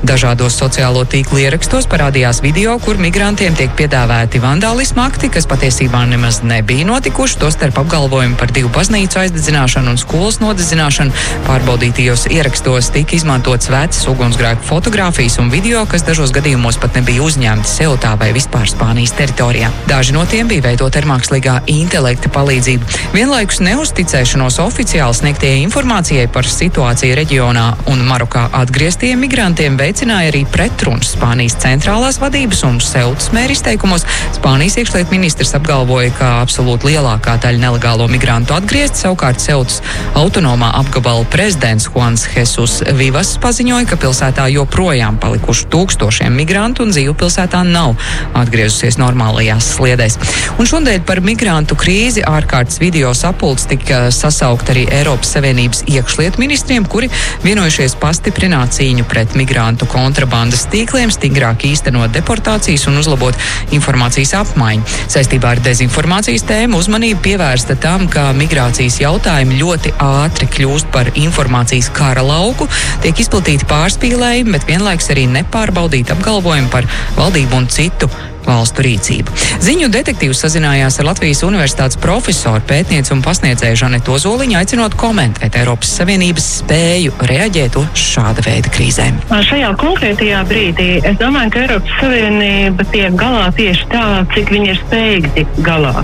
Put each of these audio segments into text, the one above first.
Dažādos sociālo tīklu ierakstos parādījās video, kur migrantiem tiek piedāvēti vandālisma akti, kas patiesībā nemaz nebija notikuši, tostarp apgalvojumi par 2 baznīcu aizdedzināšanu un skolas nodedzināšanu. Pārbaudītajos ierakstos tika izmantots vecas ugunsgrēku fotogrāfijas un video, kas dažos gadījumos pat nebija uzņemti Seutā vai vispār Spānijas teritorijā. Daži no tiem bija veidoti ar mākslīgā intelekta palīdzību. Vienlaikus neusticēšanos oficiāli sniegtajai informācijai par situāciju reģionā un Marokā atgrieztiem migrantiem veicināja arī pretrunas Spānijas centrālās vadības un Seutas mēra izteikumos. Spānijas iekšlietu ministrs apgalvoja, ka absolūti lielākā daļa nelegālo migrantu atgriezt, savukārt Seutas autonomā apgabala prezidents Juans Jesus Vivas paziņoja, ka pilsētā joprojām palikuši tūkstošiem migrantu un dzīve pilsētā nav atgriezusies normālajās sliedēs. Un šodien par migrantu krīzi ārkārtas video sapulcs tika sasaukt arī Eiropas Savienības iekšlietu ministriem, kuri vienojušies pastiprināt cīņu pret migrantu kontrabandas tīkliem, stingrāk īstenot deportācijas un uzlabot informācijas apmaiņu. Saistībā ar dezinformācijas tēmu uzmanību pievērsta tam, ka migrācijas jautājumi ļoti ātri kļūst par informācijas kara lauku, tiek izplatīti pārspīlējumi, bet vienlaiks arī nepārbaudīti apgalvojumi par valdību un citu valstu rīcību. Ziņu detektīvs sazinājās ar Latvijas Universitātes profesoru, pētnieci un pasniedzēju Žanetu Ozoliņu, aicinot komentēt Eiropas Savienības spēju reaģēt uz šāda veida krīzēm. Šajā konkrētajā brīdī es domāju, ka Eiropas Savienība tiek galā tieši tā, cik viņi ir spējīgi tikt galā.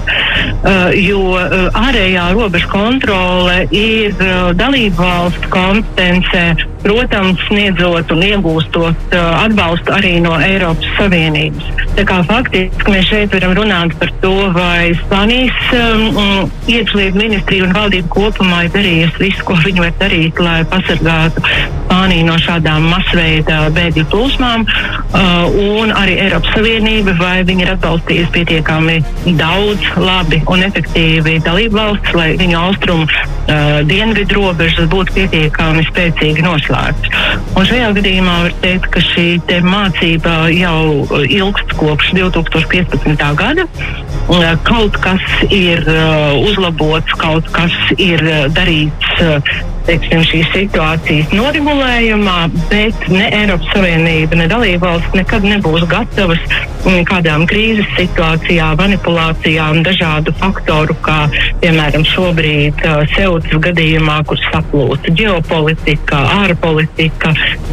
Jo ārējā robežu kontrole ir dalību valstu kompetencē, protams, sniedzot un iegūstot atbalstu arī no Eiropas Savienības. Tā kā faktiski mēs šeit varam runāt par to, vai Spānijas iekšlietu ministrija un valdība kopumā ir darījusi visu, ko viņi var darīt, lai pasargātu Spāniju no šādām masveida bēgļu plūsmām, un arī Eiropas Savienība, vai viņi ir atbalstījusi pietiekami daudz, labi un efektīvi dalību valsts, lai viņu austrumu dienvidu robežas būtu pietiekami spēcīgi noslēgts. Un šajā gadījumā var teikt, ka šī te mācība jau ilgst kopš 2015. gada. Kaut kas ir uzlabots, kaut kas ir darīts, teiksim, šīs situācijas noregulējumā, bet ne Eiropas Savienība, ne dalībvalsts nekad nebūs gatavas kādām krīzes situācijām, manipulācijām, dažādu faktoru, kā, piemēram, šobrīd Seutas gadījumā, kur saplūst ģeopolitika, ārpolitika,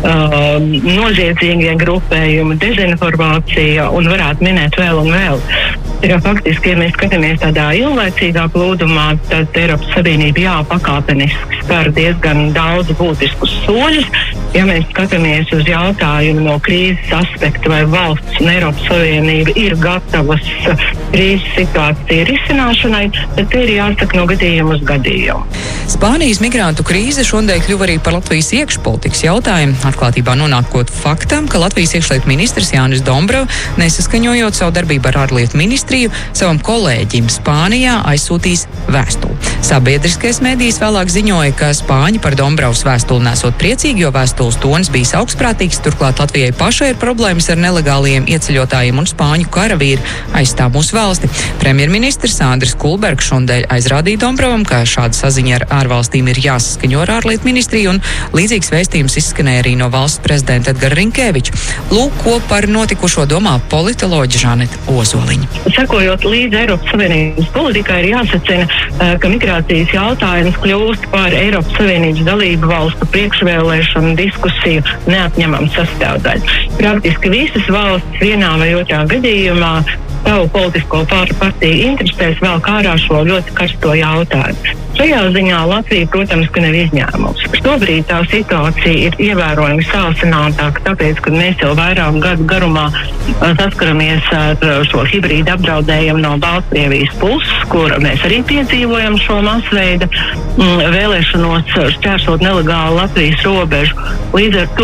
noziedzīgie grupējumi, dezinformācija un varētu minēt vēl un vēl. Ja faktiski, ja mēs skatāmies tādā ilglaicīgā plūdumā, tad Eiropas Savienība pakāpeniski spēr diezgan daudz būtiskus soļus. Ja mēs skatāmies uz jautājumu no krīzes aspekta, vai valsts un Eiropas Savienība ir gatavas krīzes situāciju risināšanai, tad te ir jāsaka no gadījuma uz gadījumu. Spānijas migrantu krīze šodien kļuva arī par Latvijas iekšpolitikas jautājumu, atklātībā nonākot faktam, ka Latvijas iekšlietu ministrs Jānis Dombrava, nesaskaņojot savu darbību ar ārlietu ministriju, savam kolēģim Spānijā aizsūtīs vēstuli. Sabiedriskais medijs vēlāk ziņoja, ka Spāņi par Dombravas vēstuli nesot priecīgi, jo vēstules tonis bijis augstprātīgs, turklāt Latvijai pašai ir problēmas ar nelegāliem ieceļotājiem un spāņu karavīri aizstāv mūsu valsti. Premjerministrs Andris Kulbergs šodien aizrādīja Dombravam, ka šāda saziņa ar ārvalstīm ir jāsaskaņo ar ārlietu ministriju, un līdzīgs vēstījums izskanēja arī no valsts prezidenta Edgara Rinkēviča. Lūk, ko par notikušo domā politoloģe Žaneta Ozoliņa. Sekojot līdz Eiropas Savienības politikai, ir jāsacina, ka migrācijas jautājums kļūst par Eiropas Savienības dalību valstu priekšvēlēšanu diskusiju neatņemamu sastāvdaļu. Praktiski visas valstis vienā vai otrā gadījumā savu politisko partiju interesēs vēl kārā šo ļoti karsto jautājumu. Šajā ziņā Latvija, protams, ka nav izņēmums. Šobrīd tā situācija ir ievērojami sāsinātāka, tāpēc, ka mēs jau vairāk gadu garumā saskaramies ar šo hibrīdu apdraudējumu no Baltkrievijas puses, kur mēs arī piedzīvojam šo masveida vēlēšanos šķērsot nelegālu Latvijas robežu. Līdz ar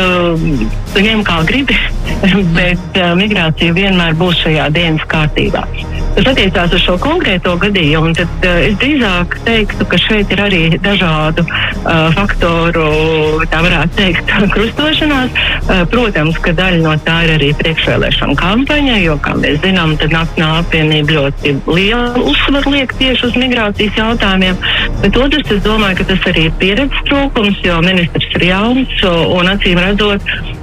to ņem kā gribi, bet migrācija vienmēr būs šajā dienas kārtībā. Tas attiecās uz šo konkrēto gadījumu, tad es drīzāk teiktu, ka šeit ir arī dažādu faktoru, tā varētu teikt, krustošanās. Protams, ka daļa no tā ir arī priekšvēlēšana kampaņa, jo, kā mēs zinām, tad Nacionālā apvienība ļoti lielu uzsvaru liek tieši uz migrācijas jautājumiem. Bet otrs, es domāju, ka tas arī ir pieredzes trūkums, jo ministrs ir jauns un acīm redzot,